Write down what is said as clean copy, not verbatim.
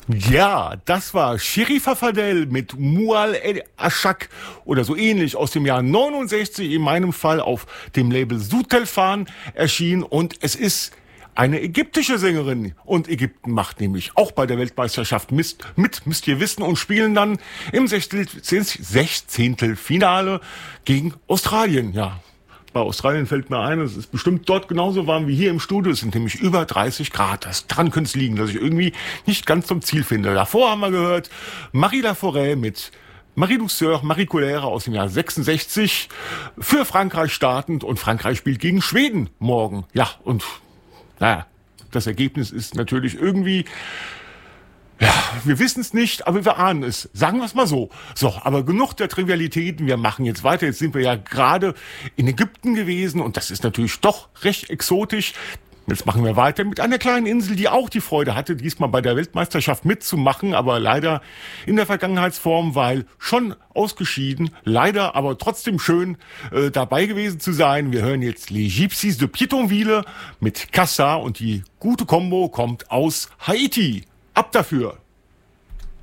Ja, das war Chérif Fafadel mit Moual El Achak oder so ähnlich aus dem Jahr 69, in meinem Fall auf dem Label Sutelfan erschienen, und es ist eine ägyptische Sängerin, und Ägypten macht nämlich auch bei der Weltmeisterschaft mit, müsst ihr wissen, und spielen dann im Sechzehntelfinale gegen Australien, ja. Bei Australien fällt mir ein, es ist bestimmt dort genauso warm wie hier im Studio. Es sind nämlich über 30 Grad. Daran könnte es liegen, dass ich irgendwie nicht ganz zum Ziel finde. Davor haben wir gehört Marie Laforêt mit Marie Douceur, Marie Colère aus dem Jahr 66 für Frankreich startend, und Frankreich spielt gegen Schweden morgen. Ja, und naja, das Ergebnis ist natürlich irgendwie... Ja, wir wissen es nicht, aber wir ahnen es. Sagen wir es mal so. So, aber genug der Trivialitäten. Wir machen jetzt weiter. Jetzt sind wir ja gerade in Ägypten gewesen, und das ist natürlich doch recht exotisch. Jetzt machen wir weiter mit einer kleinen Insel, die auch die Freude hatte, diesmal bei der Weltmeisterschaft mitzumachen, aber leider in der Vergangenheitsform, weil schon ausgeschieden. Leider, aber trotzdem schön dabei gewesen zu sein. Wir hören jetzt Les Gypsies de Pétonville mit Cassa, und die gute Kombo kommt aus Haiti. Ab dafür!